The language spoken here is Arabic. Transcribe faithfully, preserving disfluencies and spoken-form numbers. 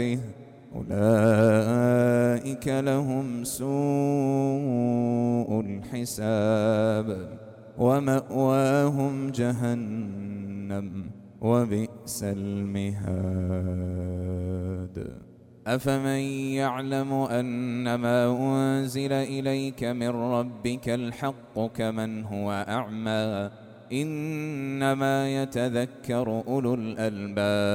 أولئك لهم سوء الحساب ومأواهم جهنم وبئس المهاد. أفمن يعلم أنما أنزل إليك من ربك الحق كمن هو أعمى إنما يتذكر أولو الألباب.